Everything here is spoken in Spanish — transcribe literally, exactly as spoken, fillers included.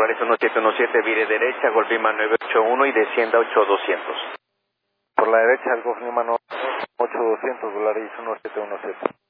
Polaris uno siete uno siete, vire derecha, Golf Lima nueve ocho uno y descienda ocho doscientos. Por la derecha, el Golf Lima ocho doscientos, Polaris uno siete uno siete.